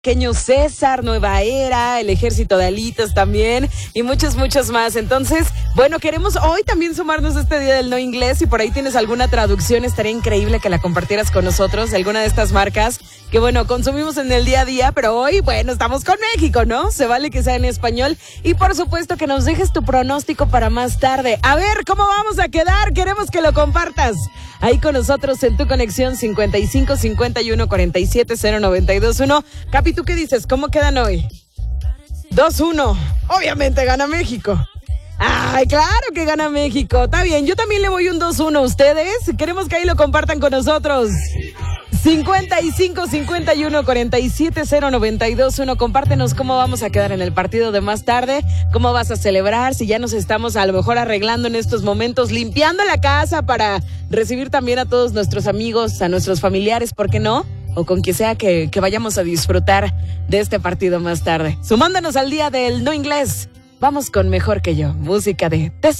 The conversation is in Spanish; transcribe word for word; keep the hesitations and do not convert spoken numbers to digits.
Pequeño César, Nueva Era, el Ejército de Alitas también y muchos, muchos más. Entonces, bueno, queremos hoy también sumarnos a este día del no inglés y por ahí tienes alguna traducción, estaría increíble que la compartieras con nosotros de alguna de estas marcas que, bueno, consumimos en el día a día, pero hoy, bueno, estamos con México, ¿no? Se vale que sea en español y por supuesto que nos dejes tu pronóstico para más tarde. A ver, ¿cómo vamos a quedar? Queremos que lo compartas ahí con nosotros en tu conexión cincuenta y cinco cincuenta y uno cuarenta y siete cero noventa y dos uno. Capi, ¿tú qué dices? ¿Cómo quedan hoy? dos uno. Obviamente gana México. Ay, claro que gana México. Está bien, yo también le voy un dos uno a ustedes. Queremos que ahí lo compartan con nosotros. cincuenta y cinco cincuenta y uno cuarenta y siete cero noventa y dos uno. Compártenos cómo vamos a quedar en el partido de más tarde, cómo vas a celebrar, si ya nos estamos a lo mejor arreglando en estos momentos, limpiando la casa para recibir también a todos nuestros amigos, a nuestros familiares, ¿por qué no? O con quien sea que, que vayamos a disfrutar de este partido más tarde. Sumándonos al día del no inglés, vamos con Mejor que yo, música de Tesoro.